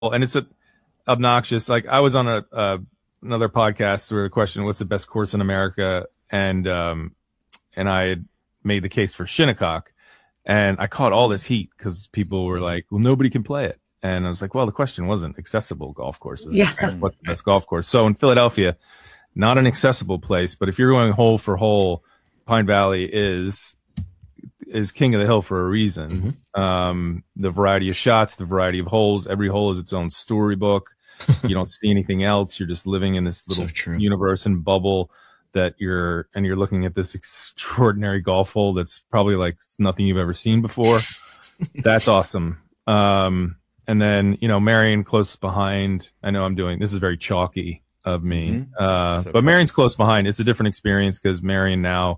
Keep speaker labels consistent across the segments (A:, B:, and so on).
A: and it's obnoxious. Like I was on another podcast where the question, what's the best course in America? And I had made the case for Shinnecock, and I caught all this heat because people were like, well, nobody can play it. And I was like, well, the question wasn't accessible golf courses.
B: Yeah.
A: What's the best golf course? So in Philadelphia, not an accessible place, but if you're going hole for hole, Pine Valley is king of the hill for a reason. The variety of shots, the variety of holes, every hole is its own storybook. You don't see anything else. You're just living in this little universe and bubble that you're looking at this extraordinary golf hole that's probably like nothing you've ever seen before. That's awesome. And then, Marion close behind. I know this is very chalky of me. But Marion's close behind. It's a different experience because Marion now,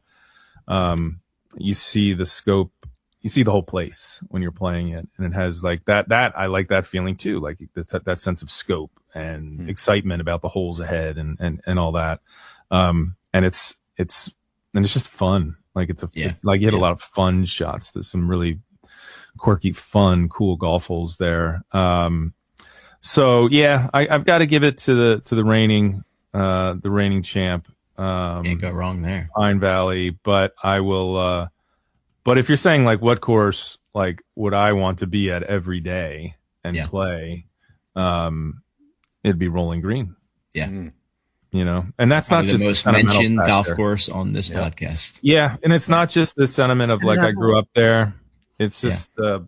A: you see the scope, you see the whole place when you're playing it. And it has like that I like that feeling too. Like that sense of scope and excitement about the holes ahead and all that. And it's just fun. Like you hit a lot of fun shots. There's some really quirky, fun, cool golf holes there. So yeah, I've got to give it to the reigning champ.
C: Can't go wrong there.
A: Pine Valley, but I will. But if you're saying like what course like would I want to be at every day and play, it'd be Rolling Green.
C: Yeah.
A: And that's
C: probably
A: not just
C: the most mentioned golf course on this podcast.
A: Yeah, and it's not just the sentiment of like I grew up there. It's just that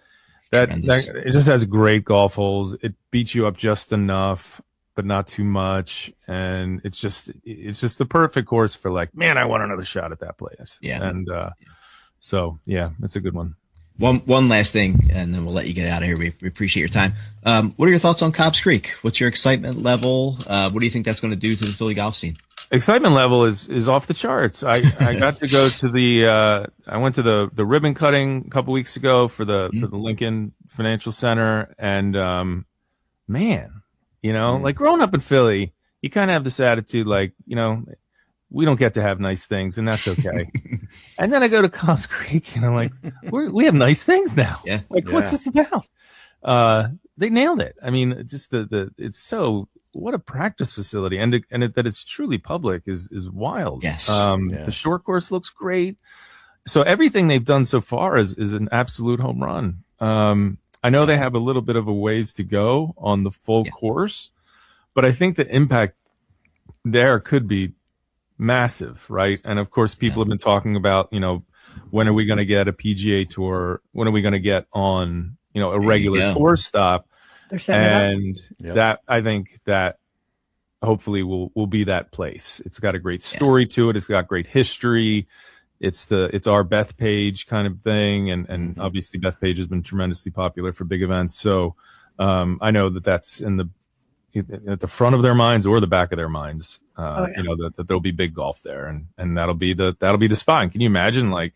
A: it just has great golf holes. It beats you up just enough, but not too much, and it's just the perfect course for like, man, I want another shot at that place. Yeah, and so yeah, it's a good one.
C: One last thing, and then we'll let you get out of here. We appreciate your time. What are your thoughts on Cobbs Creek? What's your excitement level? What do you think that's going to do to the Philly golf scene?
A: Excitement level is off the charts. I got to go to I went to the ribbon cutting a couple weeks ago for the Lincoln Financial Center, and man, like growing up in Philly, you kind of have this attitude like, we don't get to have nice things, and that's okay. And then I go to Cobbs Creek, and I'm like, we have nice things now.
C: Yeah.
A: Like, what's this about? They nailed it. I mean, just it's so. What a practice facility, and that it's truly public is wild.
C: Yes.
A: The short course looks great. So everything they've done so far is an absolute home run. I know they have a little bit of a ways to go on the full course, but I think the impact there could be massive, right? And of course, people have been talking about, when are we going to get a PGA Tour? When are we going to get on, a regular tour stop? And that, I think that hopefully will be that place. It's got a great story to it. It's got great history. It's our Bethpage kind of thing. And obviously Bethpage has been tremendously popular for big events. So, I know that's at the front of their minds or the back of their minds, that there'll be big golf there, and that'll be the spot. And can you imagine, like,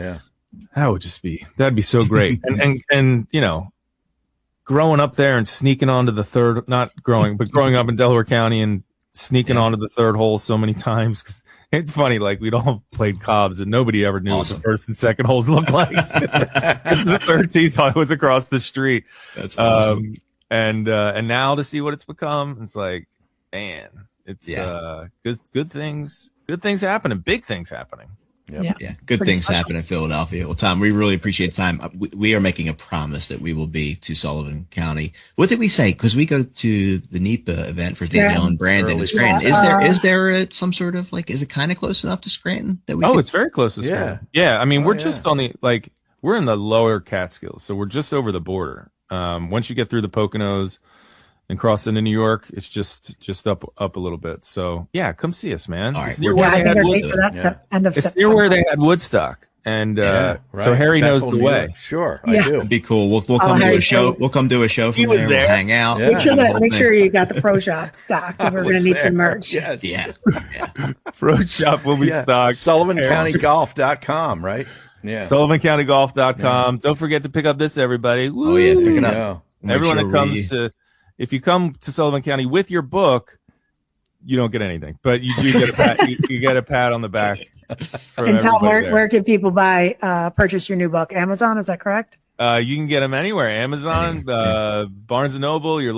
A: that'd be so great. and growing up there and sneaking onto the third, growing up in Delaware County and sneaking onto the third hole so many times. 'Cause it's funny, like we'd all played Cobbs and nobody ever knew what the first and second holes looked like. The third tee thought it was across the street.
C: That's awesome.
A: And now to see what it's become, it's like, man, it's good things happening, big things happening.
C: Yep. Yeah. Good things happen in Philadelphia. Well, Tom, we really appreciate the time. We are making a promise that we will be to Sullivan County. What did we say? Because we go to the NEPA event for Danielle and Brandon in Scranton. Is there some sort of is it kind of close enough to Scranton that we?
A: It's very close to Scranton. Yeah. I mean, we're just on the we're in the lower Catskills, so we're just over the border. Once you get through the Poconos and cross into New York, it's just up a little bit. So yeah, come see us, man.
B: All right. It's near where they had end of September.
A: It's near where they had Woodstock, and so Harry knows the way.
D: Sure, I do.
C: It'd be cool. We'll come do a show. We'll come do a show from there. We'll hang out.
B: Yeah. Make sure you got the Pro Shop stocked. We're going to need some merch.
D: Yes.
C: Yeah.
A: Pro Shop will be stocked.
D: SullivanCountyGolf.com, right? Yeah.
A: SullivanCountyGolf.com. Don't forget to pick up this, everybody. Woo!
C: Oh yeah, pick it up.
A: Everyone that comes if you come to Sullivan County with your book, you don't get anything, but you do get a pat. you get a pat on the back.
B: And Tom, where can people purchase your new book? Amazon, is that correct?
A: You can get them anywhere. Amazon, Barnes & Noble, your